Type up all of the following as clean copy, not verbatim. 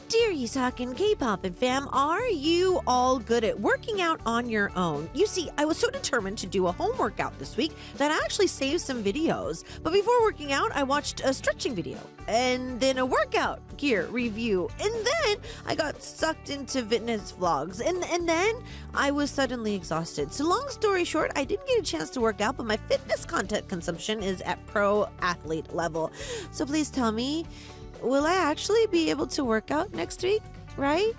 Dear Isak and K-pop and fam, are you all good at working out on your own? You see, I was so determined to do a home workout this week that I actually saved some videos. But before working out, I watched a stretching video and then a workout gear review. And then I got sucked into fitness vlogs and then I was suddenly exhausted. So long story short, I didn't get a chance to work out, but my fitness content consumption is at pro athlete level. So please tell me, will I actually be able to work out next week? Right?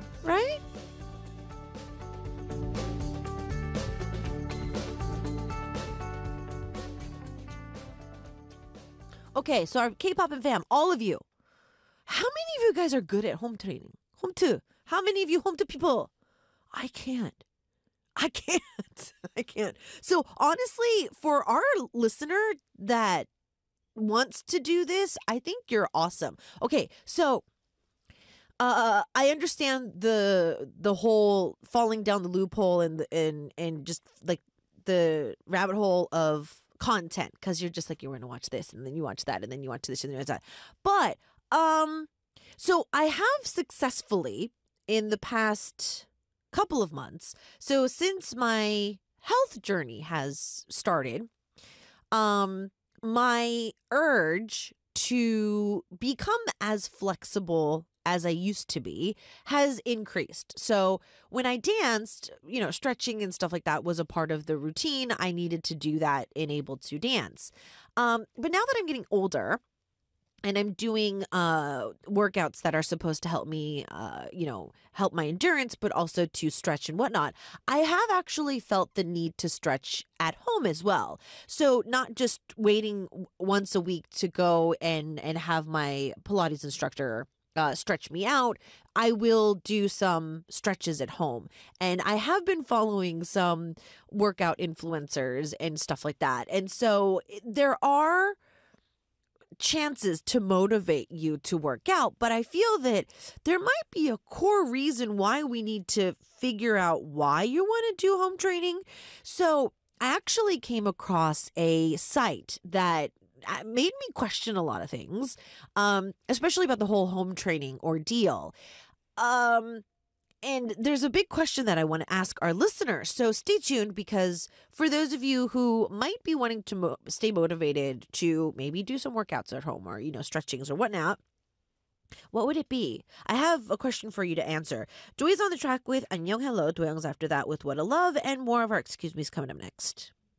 Okay, so our K-pop and fam, all of you, how many of you guys are good at home training? Home to? How many of you home to people? I can't. I can't. So honestly, for our listener that wants to do this, I think you're awesome. Okay, so I understand the whole falling down the loophole and just like the rabbit hole of content, because you're just like, you're going to watch this and then you watch that and then you watch this and then you watch that. But so I have successfully in the past couple of months, so since my health journey has started, my urge to become as flexible as I used to be has increased. So when I danced, stretching and stuff like that was a part of the routine. I needed to do that and able to dance. But now that I'm getting older and I'm doing workouts that are supposed to help me, help my endurance, but also to stretch and whatnot, I have actually felt the need to stretch at home as well. So not just waiting once a week to go and have my Pilates instructor stretch me out. I will do some stretches at home. And I have been following some workout influencers and stuff like that. And so there are chances to motivate you to work out, but I feel that there might be a core reason why we need to figure out why you want to do home training. So I actually came across a site that made me question a lot of things, especially about the whole home training ordeal. And there's a big question that I want to ask our listeners. So stay tuned, because for those of you who might be wanting to stay motivated to maybe do some workouts at home or, stretchings or whatnot, what would it be? I have a question for you to answer. Joy is on the track with Annyeong Hello. Doyoung's after that with What a Love, and more of our Excuse Me's coming up next.